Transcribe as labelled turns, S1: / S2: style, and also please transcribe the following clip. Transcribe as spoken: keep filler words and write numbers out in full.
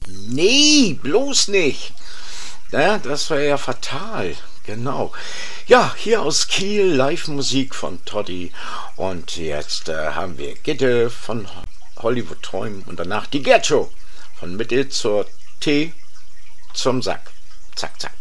S1: Nee, bloß nicht. Ja, das wäre ja fatal. Genau. Ja, hier aus Kiel, Live-Musik von Toddy. Und jetzt äh, haben wir Gitte von Hollywood Träumen und danach die Gerd Show. Von Mittel zur T zum Sack. Zack, zack.